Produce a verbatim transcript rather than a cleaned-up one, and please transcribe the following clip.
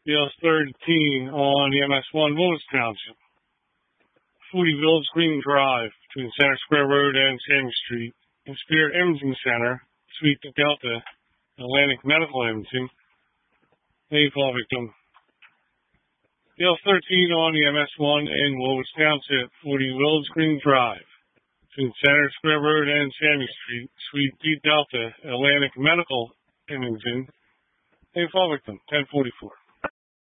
B L thirteen on E M S one, Willis Township. forty Village Green Drive between Center Square Road and Sammy Street. And Spirit Imaging Center, Suite Delta, Atlantic Medical Imaging. Landfall victim. B L thirteen on E M S one in Willis Township, forty Village Green Drive between Center Square Road and Sammy Street, Suite D Delta, Atlantic Medical Imaging. Landfall victim, ten forty-four.